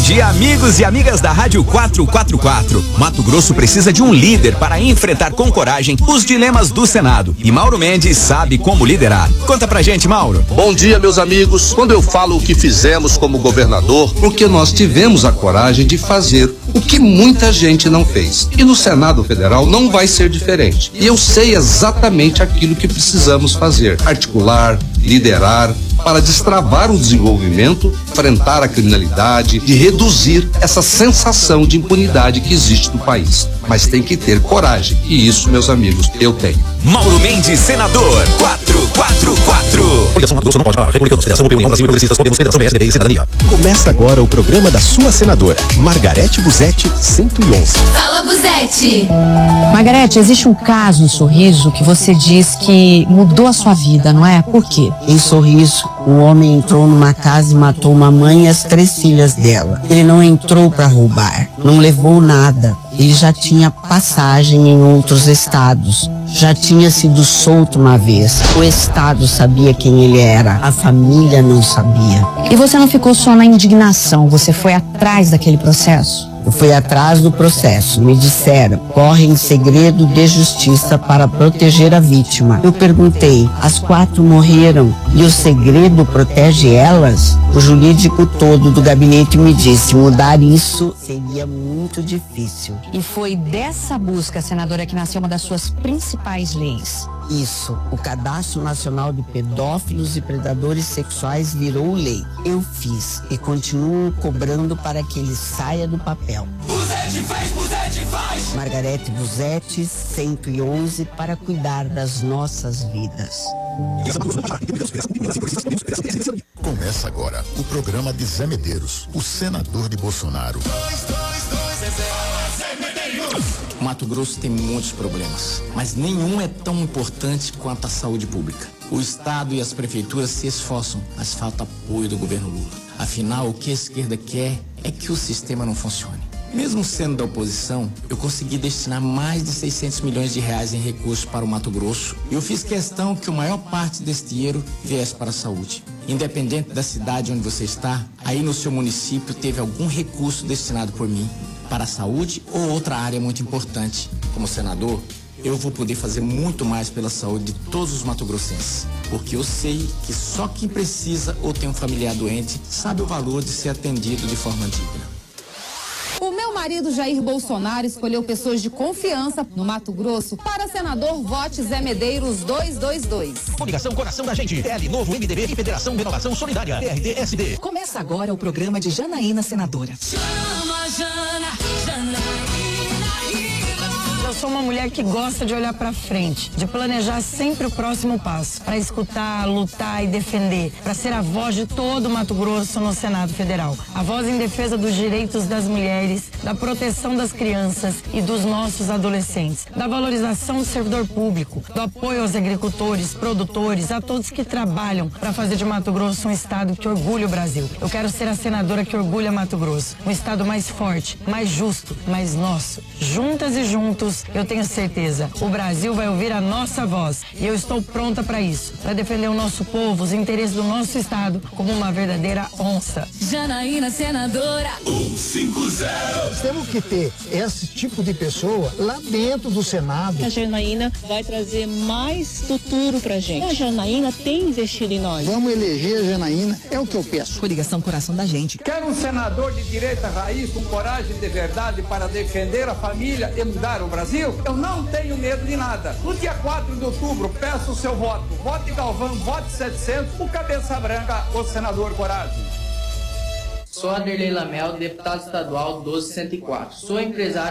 dia, amigos e amigas da Rádio 444. Mato Grosso precisa de um líder para enfrentar com coragem os dilemas do Senado. E Mauro Mendes sabe como liderar. Conta pra gente, Mauro. Bom dia, meus amigos. Quando eu falo o que fizemos como governador, porque nós tivemos a coragem de fazer o que muita gente não fez. E no Senado Federal não vai ser diferente. E eu sei exatamente aquilo que precisamos fazer: articular, liderar, para destravar o desenvolvimento, enfrentar a criminalidade e reduzir essa sensação de impunidade que existe no país. Mas tem que ter coragem, e isso, meus amigos, eu tenho. Mauro Mendes, senador 444. Coligação Mato Grosso não pode parar. Republicanos, Federação UP, União Brasil e Progressistas, Podemos, Federação PSDB e Cidadania. Começa agora o programa da sua senadora, Margarete Busetti, 111. Fala, Busetti! Margarete, existe um caso em Sorriso que você diz que mudou a sua vida, não é? Por quê? Em Sorriso, um homem entrou numa casa e matou uma mãe e as 3 filhas dela. Ele não entrou para roubar, não levou nada. Ele já tinha passagem em outros estados. Já tinha sido solto uma vez. O estado sabia quem ele era, a família não sabia. E você não ficou só na indignação, você foi atrás daquele processo? Eu fui atrás do processo. Me disseram: corre em segredo de justiça para proteger a vítima. Eu perguntei: as 4 morreram e o segredo protege elas? O jurídico todo do gabinete me disse: mudar isso seria muito difícil. E foi dessa busca, senadora, que nasceu uma das suas principais leis. Isso, o Cadastro Nacional de Pedófilos e Predadores Sexuais virou lei. Eu fiz e continuo cobrando para que ele saia do papel. Busetti faz! Margarete Busetti, 111, para cuidar das nossas vidas. Começa agora o programa de Zé Medeiros, o senador de Bolsonaro. Mato Grosso tem muitos problemas, mas nenhum é tão importante quanto a saúde pública. O Estado e as prefeituras se esforçam, mas falta apoio do governo Lula. Afinal, o que a esquerda quer é que o sistema não funcione. Mesmo sendo da oposição, eu consegui destinar mais de 600 milhões de reais em recursos para o Mato Grosso e eu fiz questão que a maior parte desse dinheiro viesse para a saúde. Independente da cidade onde você está, aí no seu município teve algum recurso destinado por mim para a saúde ou outra área muito importante. Como senador, eu vou poder fazer muito mais pela saúde de todos os mato-grossenses, porque eu sei que só quem precisa ou tem um familiar doente sabe o valor de ser atendido de forma digna. O meu marido Jair Bolsonaro escolheu pessoas de confiança no Mato Grosso para senador Vote Zé Medeiros 222. Coligação Coração da Gente, PL Novo, MDB e Federação Renovação Solidária, PRD-SD. Começa agora o programa de Janaína Senadora. Chama, Janaína. Eu sou uma mulher que gosta de olhar pra frente, de planejar sempre o próximo passo, para escutar, lutar e defender, para ser a voz de todo o Mato Grosso no Senado Federal. A voz em defesa dos direitos das mulheres, da proteção das crianças e dos nossos adolescentes, da valorização do servidor público, do apoio aos agricultores, produtores, a todos que trabalham para fazer de Mato Grosso um estado que orgulha o Brasil. Eu quero ser a senadora que orgulha Mato Grosso, um estado mais forte, mais justo, mais nosso. Juntas e juntos, eu tenho certeza, o Brasil vai ouvir a nossa voz e eu estou pronta para isso, para defender o nosso povo, os interesses do nosso estado como uma verdadeira onça. Janaína senadora 150. Temos que ter esse tipo de pessoa lá dentro do Senado. A Janaína vai trazer mais futuro pra gente. A Janaína tem investido em nós. Vamos eleger a Janaína, é o que eu peço. Coligação Coração da Gente. Quero um senador de direita raiz com coragem de verdade para defender a família e mudar o Brasil. Eu não tenho medo de nada. No dia 4 de outubro, peço o seu voto. Vote Galvão, vote 700, o cabeça branca, o senador Coragem. Sou Aderlei Lamel, deputado estadual 1204. Sou empresário